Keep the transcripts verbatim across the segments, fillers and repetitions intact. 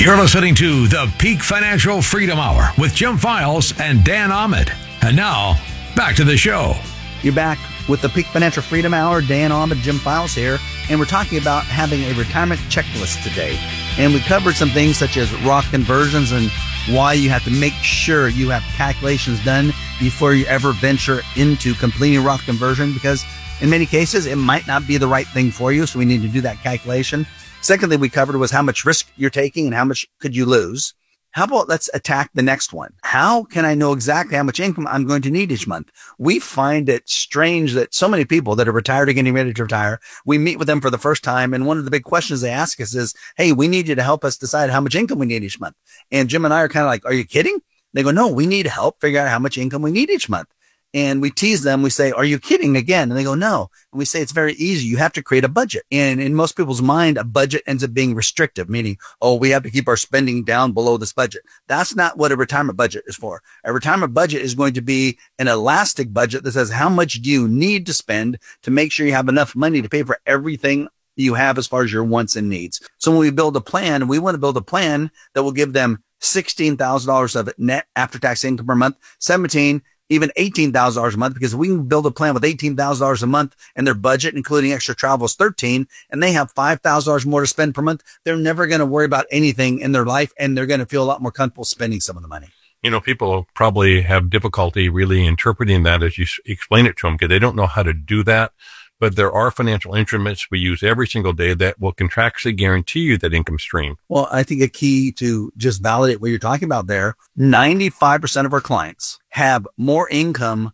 You're listening to the Peak Financial Freedom Hour with Jim Files and Dan Ahmed. And now, back to the show. You're back with the Peak Financial Freedom Hour. Dan Ahmed, Jim Files here. And we're talking about having a retirement checklist today. And we covered some things such as Roth conversions and why you have to make sure you have calculations done before you ever venture into completing Roth conversion, because in many cases, it might not be the right thing for you. So we need to do that calculation. Second thing we covered was how much risk you're taking and how much could you lose. How about let's attack the next one? How can I know exactly how much income I'm going to need each month? We find it strange that so many people that are retired or getting ready to retire, we meet with them for the first time. And one of the big questions they ask us is, hey, we need you to help us decide how much income we need each month. And Jim and I are kind of like, are you kidding? They go, no, we need help figure out how much income we need each month. And we tease them. We say, are you kidding again? And they go, no. And we say, it's very easy. You have to create a budget. And in most people's mind, a budget ends up being restrictive, meaning, oh, we have to keep our spending down below this budget. That's not what a retirement budget is for. A retirement budget is going to be an elastic budget that says, how much do you need to spend to make sure you have enough money to pay for everything you have as far as your wants and needs. So when we build a plan, we want to build a plan that will give them sixteen thousand dollars of net after-tax income per month, seventeen even eighteen thousand dollars a month, because we can build a plan with eighteen thousand dollars a month and their budget, including extra travel, is thirteen, and they have five thousand dollars more to spend per month. They're never going to worry about anything in their life, and they're going to feel a lot more comfortable spending some of the money. You know, people probably have difficulty really interpreting that as you explain it to them because they don't know how to do that. But there are financial instruments we use every single day that will contractually guarantee you that income stream. Well, I think a key to just validate what you're talking about there, ninety-five percent of our clients have more income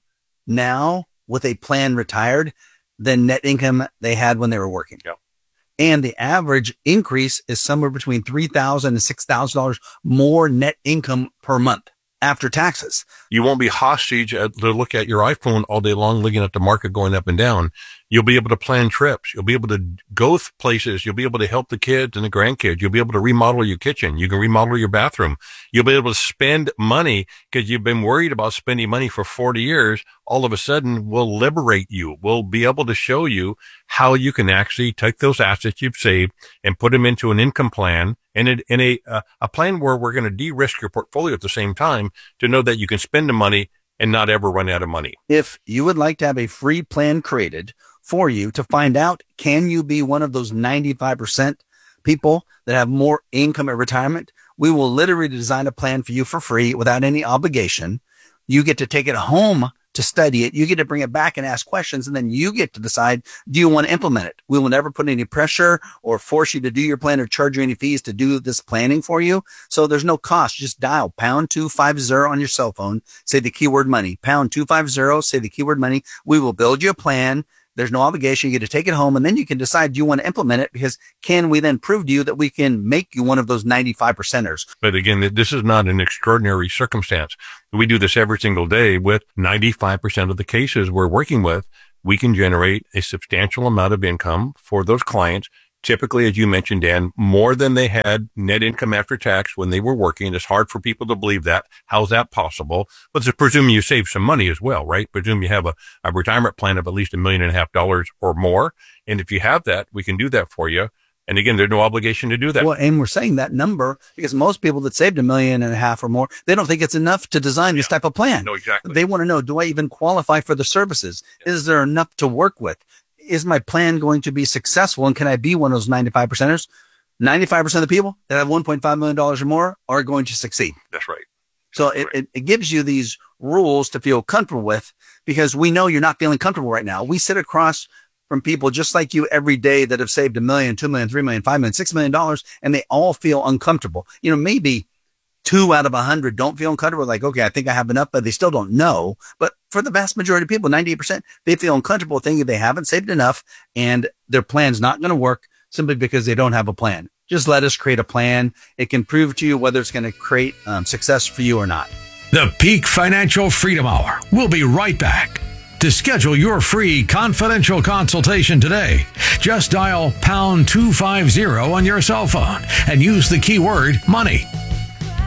now with a plan retired than net income they had when they were working. Yeah. And the average increase is somewhere between three thousand dollars and six thousand dollars more net income per month after taxes. You won't be hostage at, to look at your iPhone all day long, looking at the market going up and down. You'll be able to plan trips. You'll be able to go places. You'll be able to help the kids and the grandkids. You'll be able to remodel your kitchen. You can remodel your bathroom. You'll be able to spend money because you've been worried about spending money for forty years. All of a sudden, we'll liberate you. We'll be able to show you how you can actually take those assets you've saved and put them into an income plan and in, in a, uh, a plan where we're going to de-risk your portfolio at the same time to know that you can spend the money and not ever run out of money. If you would like to have a free plan created for you to find out, can you be one of those ninety-five percent people that have more income at retirement? We will literally design a plan for you for free without any obligation. You get to take it home to study it. You get to bring it back and ask questions, and then you get to decide, do you want to implement it? We will never put any pressure or force you to do your plan or charge you any fees to do this planning for you. So there's no cost. Just dial pound two five zero on your cell phone. Say the keyword money, pound two five zero, say the keyword money. We will build you a plan. There's no obligation. You get to take it home, and then you can decide, do you want to implement it? Because can we then prove to you that we can make you one of those ninety-five percenters? But again, this is not an extraordinary circumstance. We do this every single day with ninety-five percent of the cases we're working with. We can generate a substantial amount of income for those clients. Typically, as you mentioned, Dan, more than they had net income after tax when they were working. It's hard for people to believe that. How's that possible? But to presume you save some money as well, right? Presume you have a, a retirement plan of at least a million and a half dollars or more. And if you have that, we can do that for you. And again, there's no obligation to do that. Well, and we're saying that number because most people that saved a million and a half or more, they don't think it's enough to design this yeah. type of plan. No, exactly. They want to know, do I even qualify for the services? Yeah. Is there enough to work with? Is my plan going to be successful? And can I be one of those ninety-five percenters? ninety-five percent of the people that have one point five million dollars or more are going to succeed. That's right. So That's it, right. it, it gives you these rules to feel comfortable with, because we know you're not feeling comfortable right now. We sit across from people just like you every day that have saved a million, two million, three million, five million, six million dollars, and they all feel uncomfortable. You know, maybe two out of a hundred don't feel uncomfortable. Like, okay, I think I have enough, but they still don't know. But for the vast majority of people, ninety-eight percent, they feel uncomfortable thinking they haven't saved enough and their plan's not going to work simply because they don't have a plan. Just let us create a plan. It can prove to you whether it's going to create um, success for you or not. The Peak Financial Freedom Hour. We'll be right back. To schedule your free confidential consultation today, just dial pound two five zero on your cell phone and use the keyword money.